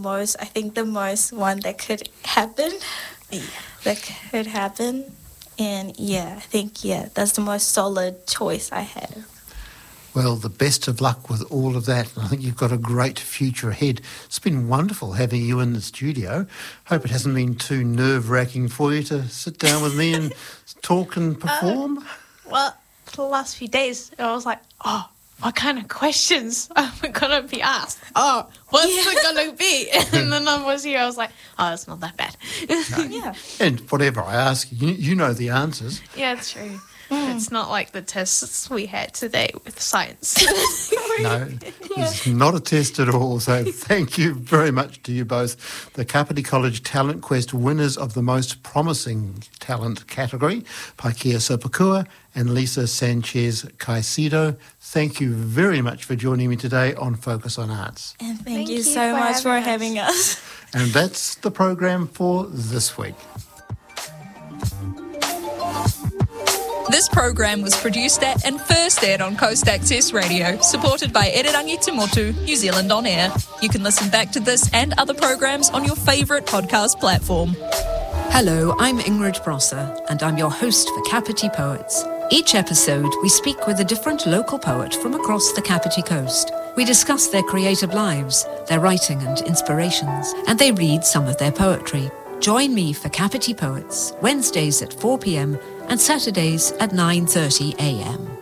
the most one that could happen. Yeah. That could happen. And I think that's the most solid choice I have. Well, the best of luck with all of that. I think you've got a great future ahead. It's been wonderful having you in the studio. Hope it hasn't been too nerve-wracking for you to sit down with me and talk and perform. Well, for the last few days, I was like, what kind of questions are we going to be asked? What's it going to be? And then I was here, I was like, it's not that bad. No. And whatever I ask you know the answers. Yeah, it's true. It's not like the tests we had today with science. No, it's not a test at all. So thank you very much to you both. The Kapiti College Talent Quest winners of the most promising talent category, Paikea Sopakua and Lisa Sanchez Caicedo. Thank you very much for joining me today on Focus on Arts. And thank you so much for having us. And that's the program for this week. This program was produced at and first aired on Coast Access Radio, supported by Ererangi Te Motu, New Zealand On Air. You can listen back to this and other programs on your favourite podcast platform. Hello, I'm Ingrid Brosser, and I'm your host for Kapiti Poets. Each episode, we speak with a different local poet from across the Kapiti Coast. We discuss their creative lives, their writing and inspirations, and they read some of their poetry. Join me for Kapiti Poets, Wednesdays at 4 p.m, and Saturdays at 9:30 a.m.